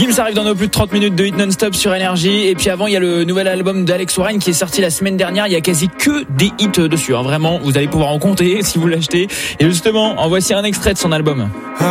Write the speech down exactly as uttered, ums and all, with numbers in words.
Gims arrive dans nos plus de trente minutes de hit non-stop sur Énergie. Et puis avant, il y a le nouvel album d'Alex Warren qui est sorti la semaine dernière. Il y a quasi que des hits dessus, hein. Vraiment, vous allez pouvoir en compter si vous l'achetez. Et justement, en voici un extrait de son album.